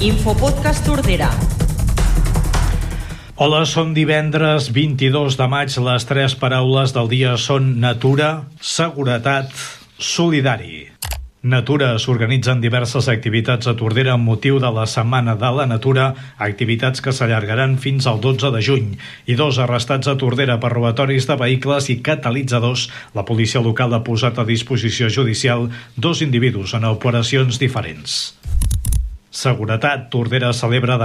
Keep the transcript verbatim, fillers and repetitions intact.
Infopodcast Tordera. Hola, som divendres vint-i-dos de maig. Les tres paraules del dia són natura, seguretat, solidari. Natura s'organitzen diverses activitats a Tordera amb motiu de la Setmana de la Natura, activitats que s'allargaran fins al dotze de juny. I dos arrestats a Tordera per robatoris de vehicles i catalitzadors. La policia local ha posat a disposició judicial dos individus en operacions diferents. Seguretat. Tordera celebra